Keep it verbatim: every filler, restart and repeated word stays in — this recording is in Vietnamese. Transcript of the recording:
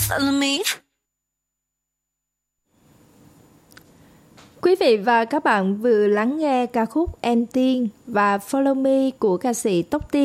Follow me. Quý vị và các bạn vừa lắng nghe ca khúc Em Tiên và Follow Me của ca sĩ Tóc Tiên.